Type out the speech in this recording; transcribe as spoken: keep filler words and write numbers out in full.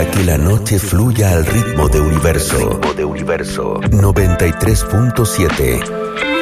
para que la noche fluya al ritmo de Universo. Ritmo de Universo. noventa y tres punto siete.